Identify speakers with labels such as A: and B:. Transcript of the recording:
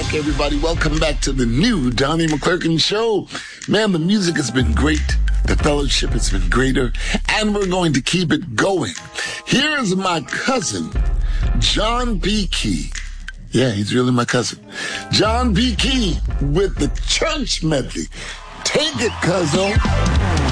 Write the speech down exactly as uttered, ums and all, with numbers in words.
A: Okay, everybody, welcome back to the new Donnie McClurkin Show. Man, the music has been great. The fellowship has been greater. And we're going to keep it going. Here is my cousin, John B. Key. Yeah, he's really my cousin. John B. Key with the church medley. Take it, cuzzo.